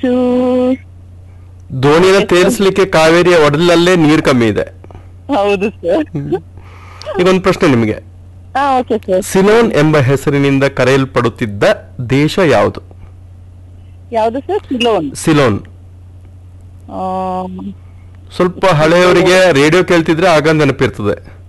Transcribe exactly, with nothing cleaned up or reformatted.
ಚೂರ್. ದೋಣಿನ ತೇರಿಸ್ಲಿಕ್ಕೆ ಕಾವೇರಿಯ ಒಡಲಲ್ಲೇ ನೀರು ಕಮ್ಮಿ ಇದೆ. ಹೌದು ಸರ್. ಈಗ ಒಂದು ಪ್ರಶ್ನೆ ನಿಮಗೆ. ಹಾ ಓಕೆ ಸರ್. ಸಿಲೋನ್ ಎಂಬ ಹೆಸರಿನಿಂದ ಕರೆಯಲ್ಪಡುತ್ತಿದ್ದ ದೇಶ ಯಾವುದು? ಯಾವುದು ಸರ್? ಸಿಲೋನ್. ಸಿಲೋನ್. ಸ್ವಲ್ಪ ಹಳೆಯವರಿಗೆ ರೇಡಿಯೋ ಕೇಳ್ತಿದ್ರೆ ಆಗ ನೆನಪಿರ್ತದೆ.